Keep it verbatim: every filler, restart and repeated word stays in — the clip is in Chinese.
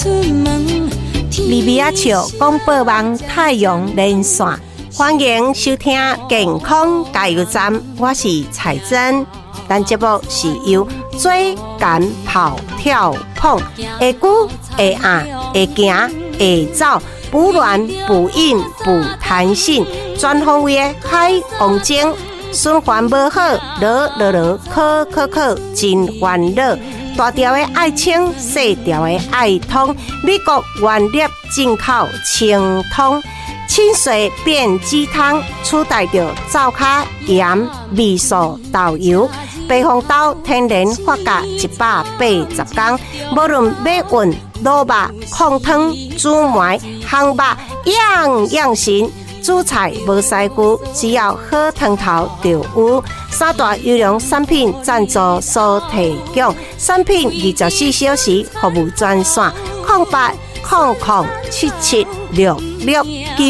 利比亚笑广播网太阳连线，欢迎收听健康加油站，我是彩珍。咱节目是由最敢跑跳碰，会久会硬会行会走，补卵补阴补弹性，全方位的海王精，循环无好，落落落考考考真烦恼。大条的爱清，细条的爱通，美国原粒进口清通，清水变鸡汤，取代着灶卡盐、味素、豆油。白红豆天然发酵一百八十天，无论要运、卤肉、控汤、煮糜、烘肉，样样行。煮菜无师傅，只要好汤头就有。三大优良产品赞助所提供，产品二十四小时服务专线：零八零零七七六六九。